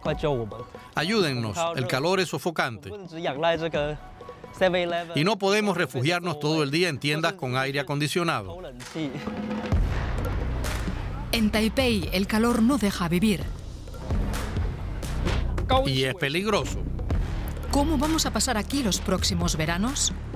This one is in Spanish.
Ayúdennos, el calor es sofocante. Y no podemos refugiarnos todo el día en tiendas con aire acondicionado. En Taipei, el calor no deja vivir. Y es peligroso. ¿Cómo vamos a pasar aquí los próximos veranos?